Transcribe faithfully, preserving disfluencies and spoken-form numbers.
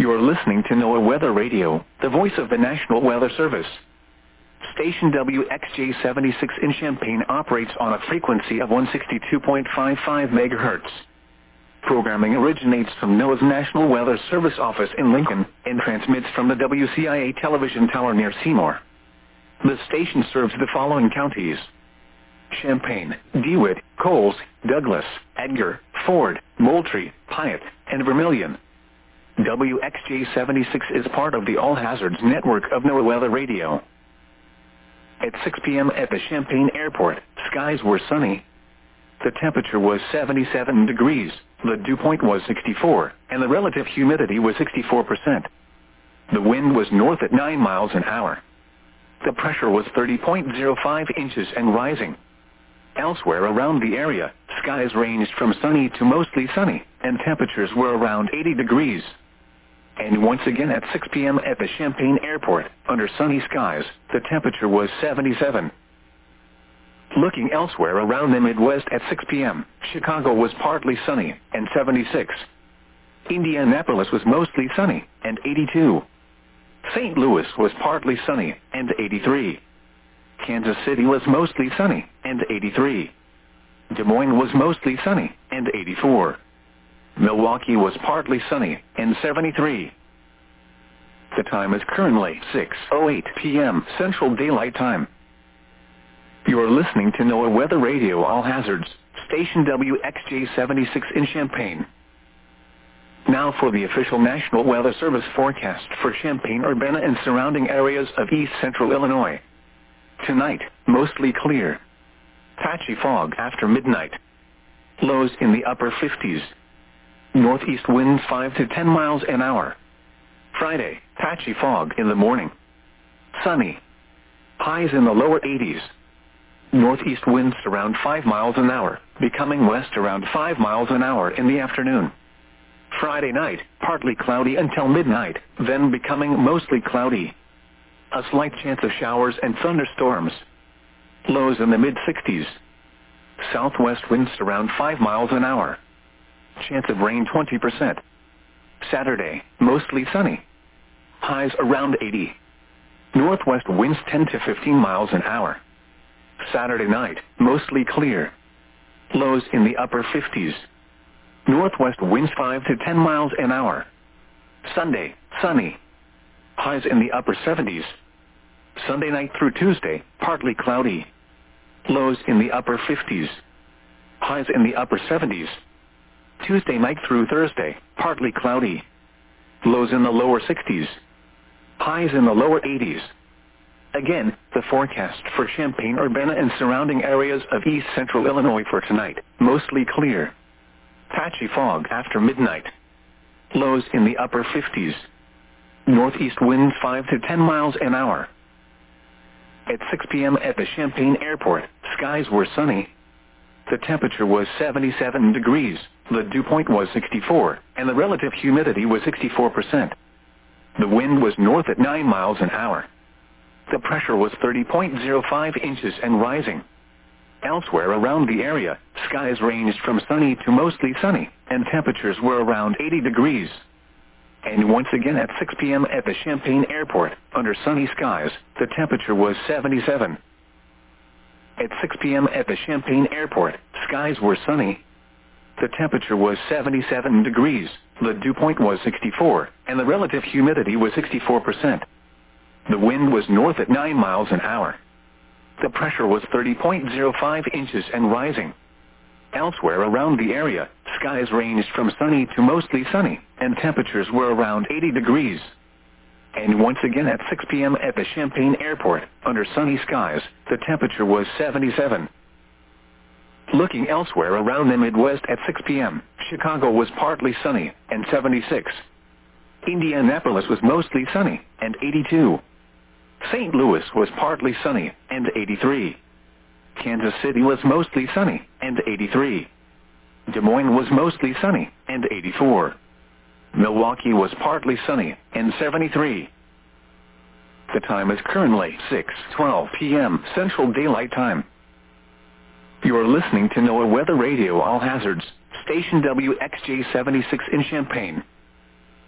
You are listening to NOAA Weather Radio, the voice of the National Weather Service. Station W X J seventy-six in Champaign operates on a frequency of one sixty-two point five five megahertz. Programming originates from NOAA's National Weather Service office in Lincoln and transmits from the W C I A television tower near Seymour. The station serves the following counties: Champaign, DeWitt, Coles, Douglas, Edgar, Ford, Moultrie, Piatt, and Vermilion. W X J seventy-six is part of the All Hazards network of NOAA Weather Radio. At six p.m. at the Champaign Airport, skies were sunny. The temperature was seventy-seven degrees, the dew point was sixty-four, and the relative humidity was sixty-four percent. The wind was north at nine miles an hour. The pressure was thirty point zero five inches and rising. Elsewhere around the area, skies ranged from sunny to mostly sunny, and temperatures were around eighty degrees. And once again at six p.m. at the Champaign Airport, under sunny skies, the temperature was seventy-seven. Looking elsewhere around the Midwest at six p.m., Chicago was partly sunny, and seventy-six. Indianapolis was mostly sunny, and eighty-two. Saint Louis was partly sunny, and eighty-three. Kansas City was mostly sunny, and eighty-three. Des Moines was mostly sunny, and eighty-four. Milwaukee was partly sunny, and seventy-three. The time is currently six oh eight p.m. Central Daylight Time. You are listening to NOAA Weather Radio All Hazards, Station W X J seventy-six in Champaign. Now for the official National Weather Service forecast for Champaign, Urbana, and surrounding areas of east central Illinois. Tonight, mostly clear. Patchy fog after midnight. Lows in the upper fifties. Northeast winds five to ten miles an hour. Friday, patchy fog in the morning. Sunny. Highs in the lower eighties. Northeast winds around five miles an hour, becoming west around five miles an hour in the afternoon. Friday night, partly cloudy until midnight, then becoming mostly cloudy. A slight chance of showers and thunderstorms. Lows in the mid-sixties. Southwest winds around five miles an hour. Chance of rain twenty percent. Saturday, mostly sunny. Highs around eighty. Northwest winds ten to fifteen miles an hour. Saturday night, mostly clear. Lows in the upper fifties. Northwest winds five to ten miles an hour. Sunday, sunny. Highs in the upper seventies. Sunday night through Tuesday, partly cloudy. Lows in the upper fifties. Highs in the upper seventies. Tuesday night through Thursday, partly cloudy. Lows in the lower sixties. Highs in the lower eighties. Again, the forecast for Champaign, Urbana, and surrounding areas of east central Illinois for tonight, mostly clear. Patchy fog after midnight. Lows in the upper fifties. Northeast winds five to ten miles an hour. At six p.m. at the Champaign Airport, skies were sunny. The temperature was seventy-seven degrees, the dew point was sixty-four, and the relative humidity was sixty-four percent. The wind was north at nine miles an hour. The pressure was thirty point zero five inches and rising. Elsewhere around the area, skies ranged from sunny to mostly sunny, and temperatures were around eighty degrees. And once again at six p.m. at the Champaign Airport, under sunny skies, the temperature was seventy-seven. At six p.m. at the Champaign Airport, skies were sunny. The temperature was seventy-seven degrees, the dew point was sixty-four, and the relative humidity was sixty-four percent. The wind was north at nine miles an hour. The pressure was thirty point zero five inches and rising. Elsewhere around the area, skies ranged from sunny to mostly sunny, and temperatures were around eighty degrees. And once again at six p.m. at the Champaign Airport, under sunny skies, the temperature was seventy-seven. Looking elsewhere around the Midwest at six p.m., Chicago was partly sunny, and seventy-six. Indianapolis was mostly sunny, and eighty-two. Saint Louis was partly sunny, and eighty-three. Kansas City was mostly sunny, and eighty-three. Des Moines was mostly sunny, and eighty-four. Milwaukee was partly sunny, and seventy-three. The time is currently six twelve p.m. Central Daylight Time. You are listening to NOAA Weather Radio All Hazards, Station W X J seventy-six in Champaign.